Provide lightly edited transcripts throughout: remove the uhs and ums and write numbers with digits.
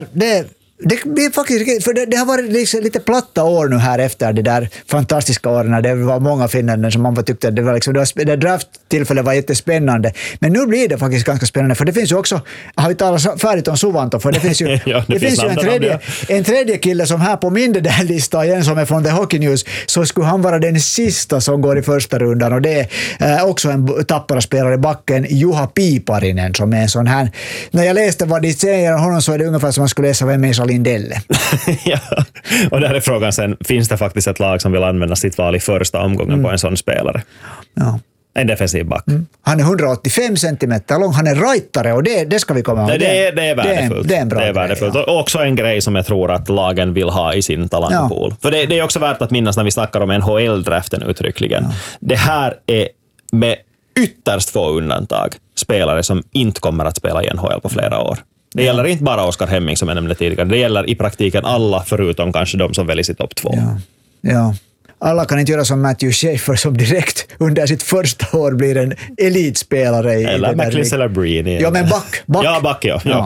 Det blir faktiskt, för det har varit liksom lite platta år nu här efter det där fantastiska åren. Det var många finländare som man tyckte att det var liksom, det drafttillfället var jättespännande. Men nu blir det faktiskt ganska spännande, för det finns ju också, har vi talat färdigt om Suvanto, för det finns ju, det finns ju en tredje kille som här på min där lista igen, som är från The Hockey News, så skulle han vara den sista som går i första rundan, och det är också en Tappara-spelare i backen, Juha Piiparinen, som är en sån här, när jag läste vad de säger om honom så är det ungefär som man skulle läsa vem är Lindelle. Ja, och där är frågan sen, finns det faktiskt ett lag som vill använda sitt val i första omgången på en sån spelare? Ja. En defensiv back. Han är 185 centimeter lång, han är rightare, och det ska vi komma ihåg. Det är värdefullt. Det är en bra grej, värdefullt. Ja. Och också en grej som jag tror att lagen vill ha i sin talangpool. Ja. För det är också värt att minnas när vi snackar om NHL-draften uttryckligen. Ja. Det här är med ytterst få undantag spelare som inte kommer att spela i NHL på flera år. Det gäller inte bara Oskar Hemming som jag nämnde tidigare. Det gäller i praktiken alla förutom kanske de som väljs i topp 2. Ja. Alla kan inte göra som Matthew Schaefer som direkt under sitt första år blir en elitspelare. Eller McLean eller Breen. Ja, men back. Ja, back, ja. Ja.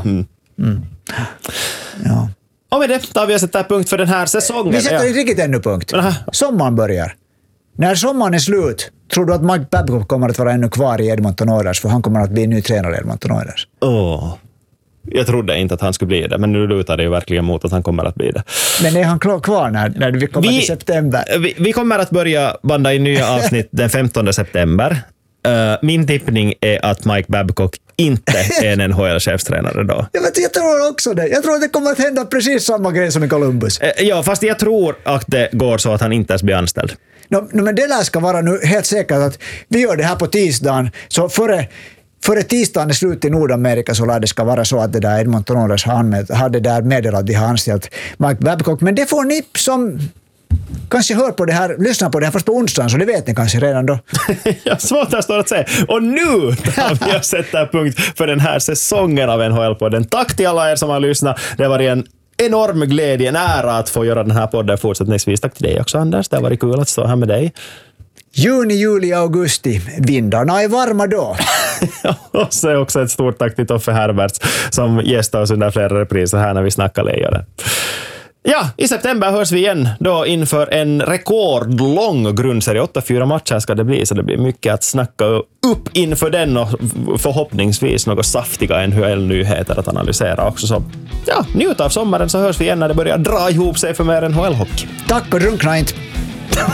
Ja. Och med det tar vi sätta punkt för den här säsongen. Vi sätter inte riktigt ännu punkt. Sommaren börjar. När sommaren är slut, tror du att Mike Babcock kommer att vara ännu kvar i Edmonton Oilers? För han kommer att bli ny tränare i Edmonton Oilers. Jag trodde inte att han skulle bli det, men nu lutar det ju verkligen mot att han kommer att bli det. Men är han kvar när vi kommer till september? Vi kommer att börja banda i nya avsnitt den 15 september. Min tippning är att Mike Babcock inte är en NHL-chefstränare då. Jag tror också det. Jag tror att det kommer att hända precis samma grej som i Columbus. Ja, fast jag tror att det går så att han inte ens blir anställd. Men det där ska vara nu helt säkert att vi gör det här på tisdagen, så före tisdagen är slut i Nordamerika så lär det ska vara så att det där Edmonton Oilers hade där meddelat att de har anställt Mike Babcock. Men det får ni som kanske hör på det här, lyssnar på det här först på onsdagen, så det vet ni kanske redan då. Ja, svårt att stå att säga. Och nu har vi sett där punkt för den här säsongen av NHL-podden. Tack till alla er som har lyssnat. Det har varit en enorm glädje, en ära att få göra den här podden fortsättningsvis. Tack till dig också, Anders. Det har varit kul att stå här med dig. Juni, juli, augusti. Vindarna är varma då. Och så också ett stort tack till Toffe Herberts som gästade oss under flera repriser här när vi snackar lejonen. Ja, i september hörs vi igen då inför en rekordlång grundserie. 8-4 matcher ska det bli, så det blir mycket att snacka upp inför den och förhoppningsvis något saftiga NHL-nyheter att analysera också. Så ja, njut av sommaren, så hörs vi igen när det börjar dra ihop sig för mer NHL-hockey. Tack och drunkna inte.